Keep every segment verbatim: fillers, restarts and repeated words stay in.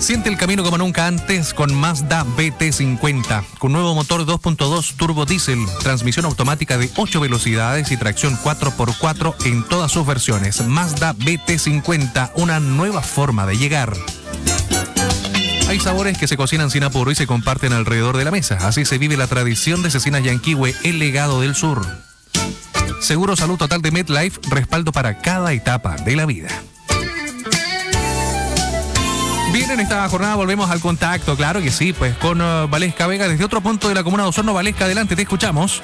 Siente el camino como nunca antes con Mazda B T cincuenta, con nuevo motor dos punto dos turbo diésel, transmisión automática de ocho velocidades y tracción cuatro por cuatro en todas sus versiones. Mazda B T cincuenta, una nueva forma de llegar. Hay sabores que se cocinan sin apuro y se comparten alrededor de la mesa. Así se vive la tradición de Cecinas Yanquihue, el legado del sur. Seguro Salud Total de MetLife, respaldo para cada etapa de la vida. Bien, en esta jornada volvemos al contacto, claro que sí, pues con uh, Valesca Vega desde otro punto de la comuna de Osorno. Valesca, adelante, te escuchamos.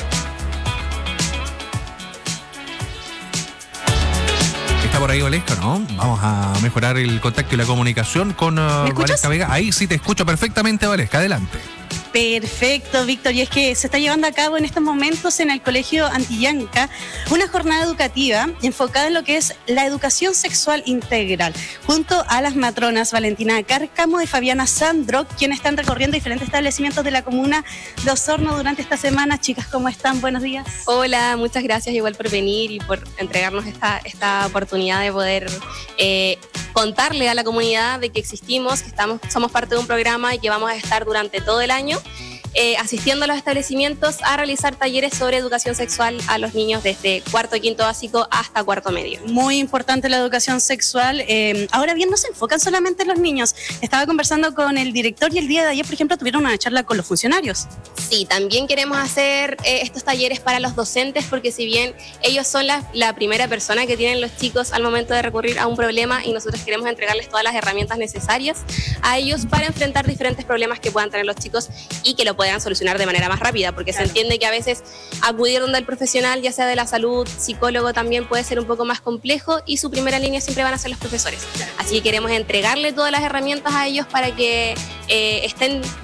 ¿Está por ahí Valesca, no? Vamos a mejorar el contacto y la comunicación con uh, Valesca Vega. Ahí sí te escucho perfectamente, Valesca, adelante. Perfecto, Víctor, y es que se está llevando a cabo en estos momentos en el Colegio Antillanca una jornada educativa enfocada en lo que es la educación sexual integral, junto a las matronas Valentina Cárcamo y Fabiana Sandro, quienes están recorriendo diferentes establecimientos de la comuna de Osorno durante esta semana. Chicas, ¿cómo están? Buenos días. Hola, muchas gracias igual por venir y por entregarnos esta, esta oportunidad de poder eh, contarle a la comunidad de que existimos, que estamos, somos parte de un programa y que vamos a estar durante todo el año Eh, asistiendo a los establecimientos a realizar talleres sobre educación sexual a los niños desde cuarto y quinto básico hasta cuarto medio. Muy importante la educación sexual. Eh, ahora bien, no se enfocan solamente en los niños. Estaba conversando con el director y el día de ayer, por ejemplo, tuvieron una charla con los funcionarios. Sí, también queremos hacer eh, estos talleres para los docentes, porque si bien ellos son la, la primera persona que tienen los chicos al momento de recurrir a un problema, y nosotros queremos entregarles todas las herramientas necesarias a ellos para enfrentar diferentes problemas que puedan tener los chicos y que lo puedan puedan solucionar de manera más rápida, porque claro, se entiende que a veces acudir donde el profesional, ya sea de la salud, psicólogo, también puede ser un poco más complejo, y su primera línea siempre van a ser los profesores. Así que queremos entregarle todas las herramientas a ellos para que eh, estén